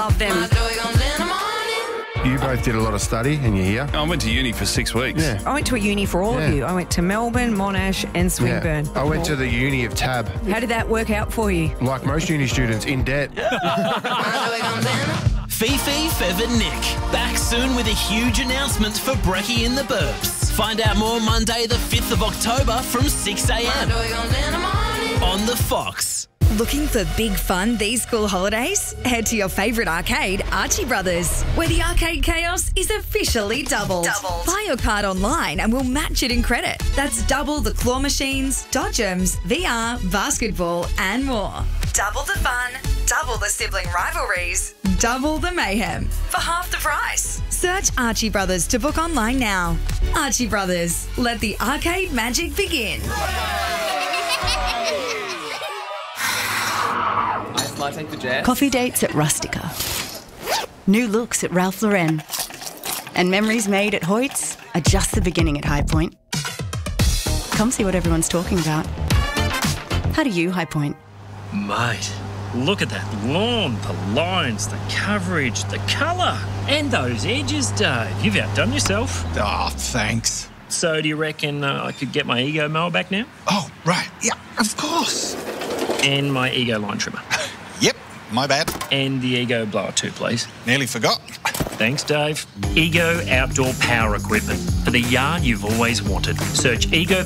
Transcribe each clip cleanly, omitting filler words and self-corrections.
love them. You both did a lot of study and you're here. I went to uni for 6 weeks. Yeah. I went to a uni for all of you. I went to Melbourne, Monash and Swinburne. I went to the uni of Tab. How did that work out for you? Like most uni students, in debt. Fifi, Fev and Nick. Back soon with a huge announcement for Brekkie in the Burbs. Find out more Monday the 5th of October from 6 a.m. on The Fox. Looking for big fun these school holidays? Head to your favourite arcade, Archie Brothers, where the arcade chaos is officially doubled. Buy your card online and we'll match it in credit. That's double the claw machines, dodgems, VR, basketball and more. Double the fun, double the sibling rivalries, double the mayhem for half the price. Search Archie Brothers to book online now. Archie Brothers, let the arcade magic begin. Coffee dates at Rustica. New looks at Ralph Lauren. And memories made at Hoyt's are just the beginning at High Point. Come see what everyone's talking about. How do you High Point? Mate, look at that lawn, the lines, the coverage, the colour, and those edges, Dave. You've outdone yourself. Oh, thanks. So do you reckon I could get my Ego mower back now? Oh, right. Yeah, of course. And my Ego line trimmer. Yep, my bad. And the Ego blower too, please. Nearly forgot. Thanks, Dave. Ego outdoor power equipment for the yard you've always wanted. Search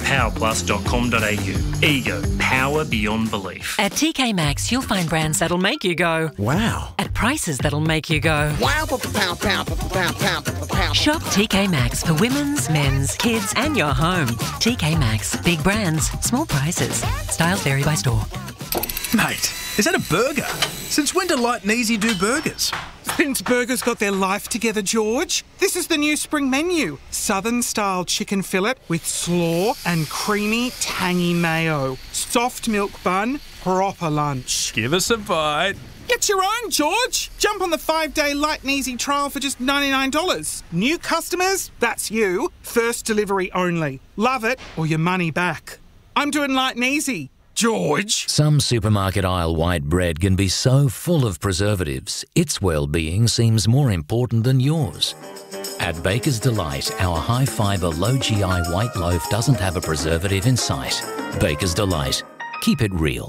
egopowerplus.com.au. Ego, power beyond belief. At TK Maxx, you'll find brands that'll make you go, wow. At prices that'll make you go, wow, pow, pow, pow, pow, pow, pow. Shop TK Maxx for women's, men's, kids and your home. TK Maxx. Big brands, small prices. Styles vary by store. Mate, is that a burger? Since when do Light and Easy do burgers? Since burgers got their life together, George. This is the new spring menu. Southern-style chicken fillet with slaw and creamy, tangy mayo. Soft milk bun, proper lunch. Give us a bite. Get your own, George. Jump on the 5-day Light and Easy trial for just $99. New customers, that's you. First delivery only. Love it or your money back. I'm doing Light and Easy. George. Some supermarket aisle white bread can be so full of preservatives, its well-being seems more important than yours. At Baker's Delight, our high-fibre, low-GI white loaf doesn't have a preservative in sight. Baker's Delight. Keep it real.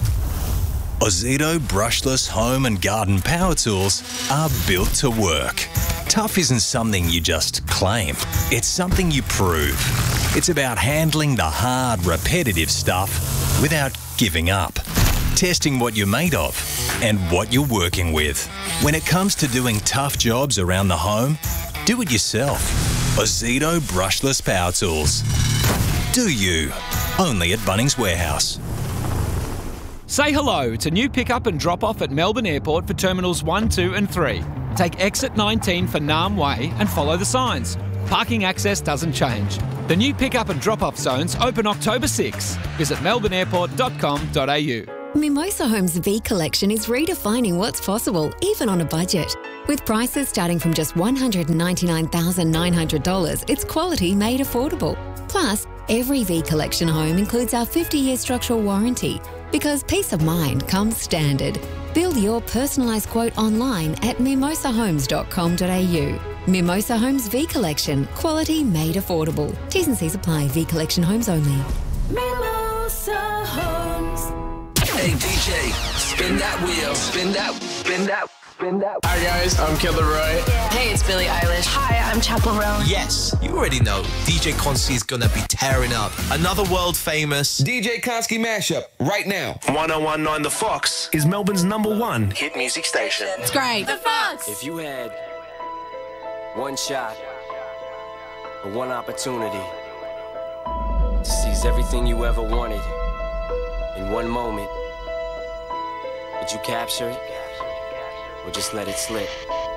Ozito brushless home and garden power tools are built to work. Tough isn't something you just claim. It's something you prove. It's about handling the hard, repetitive stuff without giving up. Testing what you're made of and what you're working with. When it comes to doing tough jobs around the home, do it yourself. Ozito brushless power tools. Do you. Only at Bunnings Warehouse. Say hello to new pick-up and drop-off at Melbourne Airport for Terminals 1, 2 and 3. Take exit 19 for Nam Way and follow the signs. Parking access doesn't change. The new pick-up and drop-off zones open October 6. Visit melbourneairport.com.au. Mimosa Homes V Collection is redefining what's possible, even on a budget. With prices starting from just $199,900, it's quality made affordable. Plus, every V Collection home includes our 50-year structural warranty, because peace of mind comes standard. Build your personalised quote online at mimosahomes.com.au. Mimosa Homes V Collection. Quality made affordable. T's and C's apply. V Collection homes only. Mimosa Homes. Hey DJ, spin that wheel. Spin that, spin that, spin that. Hi guys, I'm Kid Laroi. Hey, it's Billie Eilish. Hi, I'm Chappell Roan. Yes, you already know DJ Konski's gonna be tearing up. Another world famous DJ Konski mashup right now. 1019 The Fox is Melbourne's #1 hit music station. It's great. The Fox. If you had one shot or one opportunity to seize everything you ever wanted in one moment, would you capture it or just let it slip?